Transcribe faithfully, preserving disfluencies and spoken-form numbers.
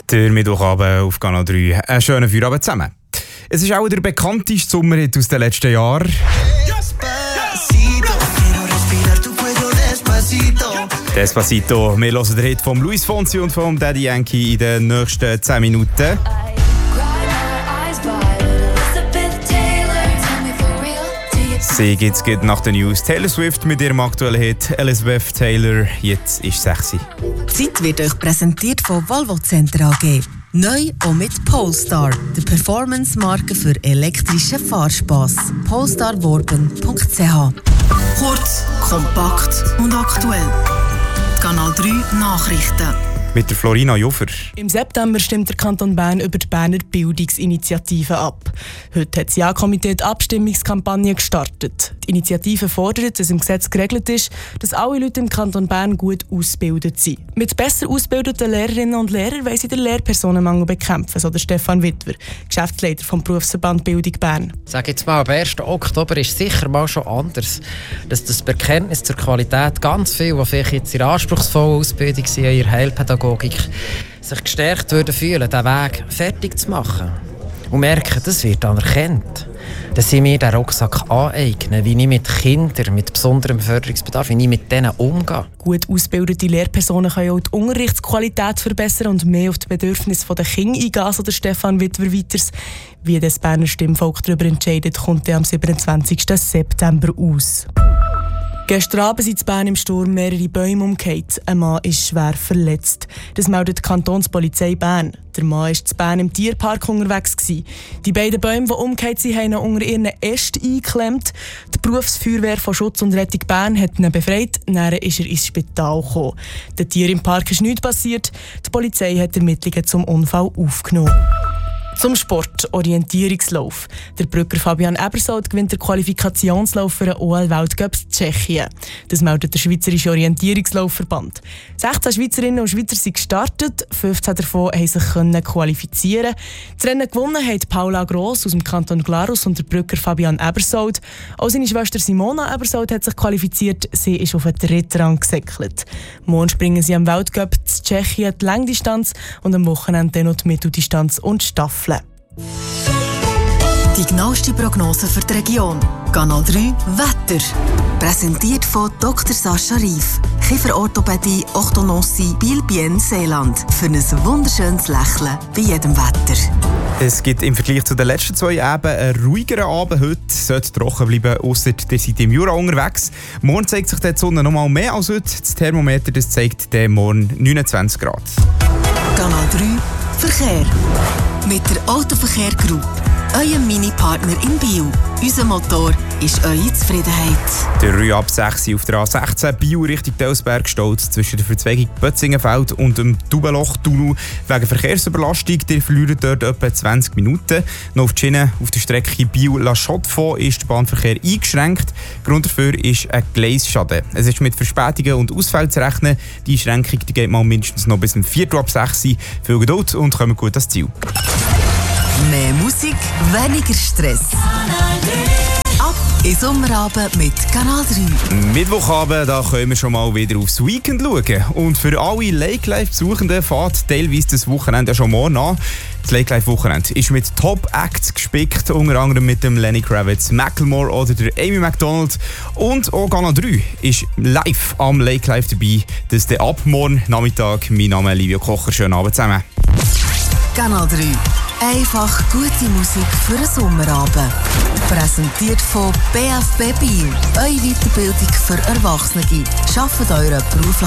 Der Mittwochabend auf Kanal drei. Einen schönen Feierabend zusammen. Es ist auch der bekannteste Sommerhit aus den letzten Jahren. Despacito. Wir hören den Hit von Luis Fonsi und von Daddy Yankee in den nächsten zehn Minuten. Sie gibt's geht nach den News. Taylor Swift mit ihrem aktuellen Hit Elizabeth Taylor. Jetzt ist sechsi. Die Zeit wird euch präsentiert von Volvo Center A G. Neu auch mit Polestar, der Performance-Marke für elektrischen Fahrspass. polestar worben punkt c h. Kurz, kompakt und aktuell. Kanal drei Nachrichten. Mit der Florina Juffer. Im September stimmt der Kanton Bern über die Berner Bildungsinitiative ab. Heute hat das Ja-Komitee die Abstimmungskampagne gestartet. Die Initiative fordert, dass im Gesetz geregelt ist, dass alle Leute im Kanton Bern gut ausgebildet sind. Mit besser ausgebildeten Lehrerinnen und Lehrern wollen sie den Lehrpersonenmangel bekämpfen, so der Stefan Wittwer, Geschäftsleiter vom Berufsverband Bildung Bern. Sag jetzt mal, am ersten Oktober ist sicher mal schon anders. Dass das Bekenntnis zur Qualität ganz viel, die vielleicht jetzt in anspruchsvoller Ausbildung sind, in ihrer Heilpädagogik, sich gestärkt würden fühlen, diesen Weg fertig zu machen. Und merken, das wird anerkannt. Dass sie mir den Rucksack aneignen, wie ich mit Kindern mit besonderem Förderungsbedarf, wie ich mit denen umgehe. Gut ausgebildete Lehrpersonen können auch die Unterrichtsqualität verbessern und mehr auf die Bedürfnisse der Kinder eingehen, so der Stefan Wittwer weiters. Wie das Berner Stimmvolk darüber entscheidet, kommt am siebenundzwanzigsten September aus. Gestern Abend sind in Bern im Sturm mehrere Bäume umgekehrt. Ein Mann ist schwer verletzt. Das meldet die Kantonspolizei Bern. Der Mann war in Bern im Tierpark unterwegs. Die beiden Bäume, die umgekehrt sind, haben ihn unter ihren Ästen eingeklemmt. Die Berufsfeuerwehr von Schutz und Rettung Bern hat ihn befreit. Dann ist er ins Spital gekommen. Den Tieren im Park ist nichts passiert. Die Polizei hat Ermittlungen zum Unfall aufgenommen. Zum Sport, Orientierungslauf. Der Brücker Fabian Ebersold gewinnt den Qualifikationslauf für den O L-Weltcup in Tschechien. Das meldet der Schweizerische Orientierungslaufverband. sechzehn Schweizerinnen und Schweizer sind gestartet, fünfzehn davon haben sich können qualifizieren. Das Rennen gewonnen haben Paula Gross aus dem Kanton Glarus und der Brücker Fabian Ebersold. Auch seine Schwester Simona Ebersold hat sich qualifiziert. Sie ist auf den dritten Rang gesäckelt. Morgen springen sie am Weltcup in Tschechien die Längdistanz und am Wochenende dann noch die Mitteldistanz und Staffel. Die genaueste Prognose für die Region. Kanal drei Wetter. Präsentiert von Doktor Sascha Rief. Kieferorthopädie, Orthodontie, Biel-Bienne, Seeland. Für ein wunderschönes Lächeln bei jedem Wetter. Es gibt im Vergleich zu den letzten zwei Abenden einen ruhigeren Abend. Heute sollte trocken bleiben, ausser ihr seid im Jura unterwegs. Morgen zeigt sich die Sonne noch mal mehr als heute. Das Thermometer das zeigt den morgen neunundzwanzig Grad. Kanal drei Verkehr. Mit der Autoverkehr Group. Euer Mini-Partner in Biel. Unser Motor ist eure Zufriedenheit. Der Rue ab sechs auf der A sechzehn Biel Richtung Telsberg staut zwischen der Verzweigung Bötzingenfeld und dem Tubeloch-Tunnel wegen Verkehrsüberlastung. Ihr verliert dort etwa zwanzig Minuten. Noch auf die Schiene auf der Strecke Biel-La Chaux-de-Fonds ist der Bahnverkehr eingeschränkt. Grund dafür ist ein Gleisschaden. Es ist mit Verspätungen und Ausfällen zu rechnen. Die Einschränkung die geht mal mindestens noch bis um vier ab sechs. Viel Geduld und kommen gut ans Ziel. Mehr Musik, weniger Stress. Ab in Sommerabend mit Kanal drei. Mittwochabend, da können wir schon mal wieder aufs Weekend schauen. Und für alle Lake Life-Besuchenden fährt teilweise das Wochenende schon morgen an. Das Lake Life-Wochenende ist mit Top-Acts gespickt, unter anderem mit dem Lenny Kravitz, Macklemore oder der Amy Macdonald. Und auch Kanal drei ist live am Lake Life dabei. Das ist der ab morgen Nachmittag. Mein Name ist Livio Kocher. Schönen Abend zusammen. Kanal drei. Einfach gute Musik für einen Sommerabend. Präsentiert von B F B Biel. Eure Weiterbildung für Erwachsene. Schafft euren beruflichen